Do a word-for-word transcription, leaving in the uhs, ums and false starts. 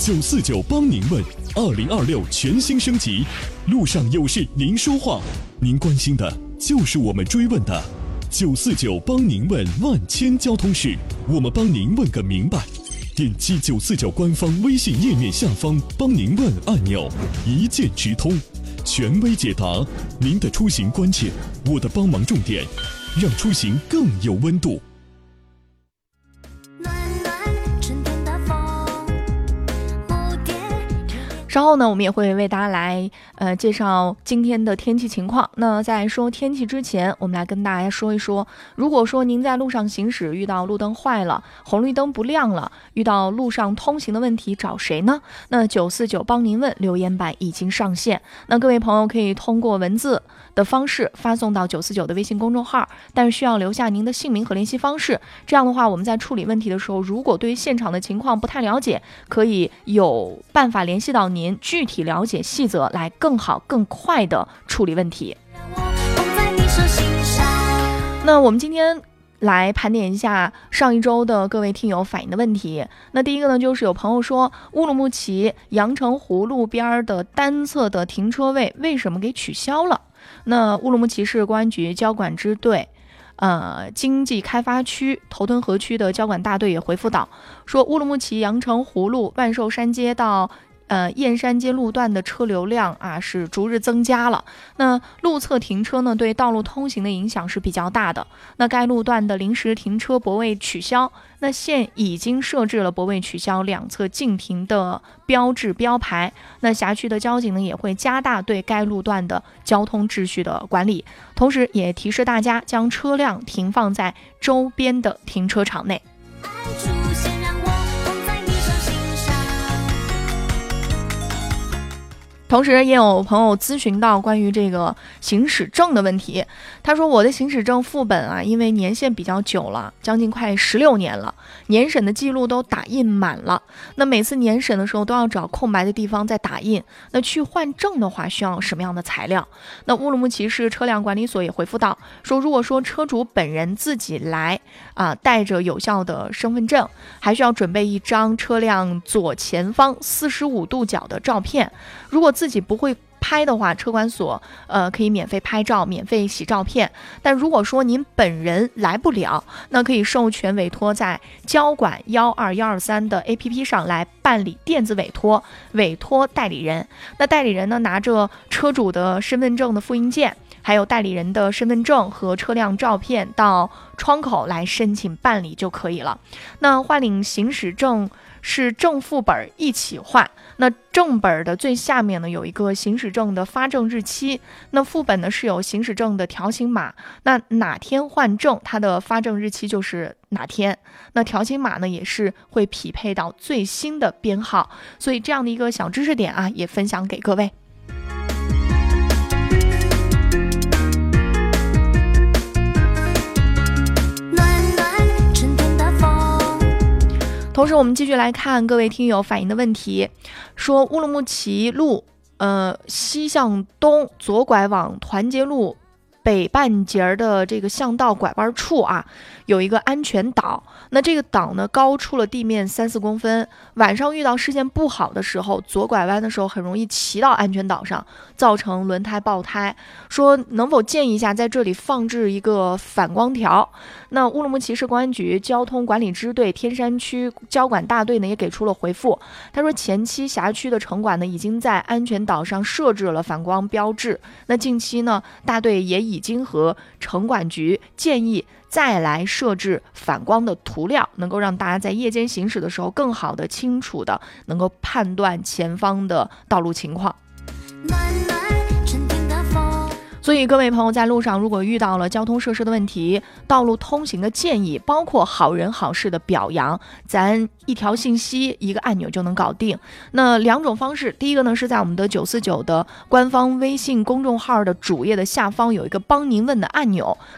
九四九帮您问，二零二六全新升级，路上有事您说话，您关心的就是我们追问的。九四九帮您问万千交通事，我们帮您问个明白。点击九四九官方微信页面下方帮您问按钮，一键直通，权威解答您的出行关切，我的帮忙重点，让出行更有温度。 稍后呢，我们也会为大家来呃介绍今天的天气情况。那在说天气之前，我们来跟大家说一说，如果说您在路上行驶遇到路灯坏了，红绿灯不亮了，遇到路上通行的问题，找谁呢？那九四九帮您问留言板已经上线，那各位朋友可以通过文字的方式发送到九四九的微信公众号，但是需要留下您的姓名和联系方式。这样的话，我们在处理问题的时候，如果对于现场的情况不太了解，可以有办法联系到您，具体了解细则，来更好更快的处理问题。那我们今天来盘点一下上一周的各位听友反映的问题。那第一个呢，就是有朋友说乌鲁木齐阳澄湖路边的单侧的停车位为什么给取消了？那乌鲁木齐市公安局交管支队呃，经济开发区头屯河区的交管大队也回复到说，乌鲁木齐阳澄湖路万寿山街到呃，燕山街路段的车流量啊是逐日增加了。那路侧停车呢，对道路通行的影响是比较大的。那该路段的临时停车泊位取消，那现已经设置了泊位取消两侧禁停的标志标牌。那辖区的交警呢，也会加大对该路段的交通秩序的管理，同时也提示大家将车辆停放在周边的停车场内。同时也有朋友咨询到关于这个行驶证的问题，他说我的行驶证副本啊，因为年限比较久了，将近快十六年了，年审的记录都打印满了，那每次年审的时候都要找空白的地方再打印，那去换证的话需要什么样的材料？那乌鲁木齐市车辆管理所也回复到说，如果说车主本人自己来啊，带着有效的身份证，还需要准备一张车辆左前方四十五度角的照片，如果自己不会拍的话，车管所呃可以免费拍照，免费洗照片。但如果说您本人来不了，那可以授权委托在交管幺二幺二三的 A P P 上来办理电子委托，委托代理人。那代理人呢，拿着车主的身份证的复印件，还有代理人的身份证和车辆照片到窗口来申请办理就可以了。那换领行驶证是正副本一起换，那正本的最下面呢有一个行驶证的发证日期，那副本呢是有行驶证的条形码，那哪天换证它的发证日期就是哪天，那条形码呢也是会匹配到最新的编号，所以这样的一个小知识点啊也分享给各位。同时我们继续来看各位听友反映的问题，说乌鲁木齐路呃西向东左拐往团结路北半截的这个巷道拐弯处啊，有一个安全岛，那这个岛呢高出了地面三四公分，晚上遇到视线不好的时候，左拐弯的时候很容易骑到安全岛上，造成轮胎爆胎，说能否建议一下在这里放置一个反光条。那乌鲁木齐市公安局交通管理支队天山区交管大队呢也给出了回复，他说前期辖区的城管呢已经在安全岛上设置了反光标志，那近期呢大队也已经和城管局建议再来设置反光的涂料，能够让大家在夜间行驶的时候更好的清楚的能够判断前方的道路情况。所以各位朋友在路上如果遇到了交通设施的问题，道路通行的建议，包括好人好事的表扬，咱一条信息一个按钮就能搞定。那两种方式，第一个呢是在我们的九四九的官方微信公众号的主页的下方有一个帮您问的按钮，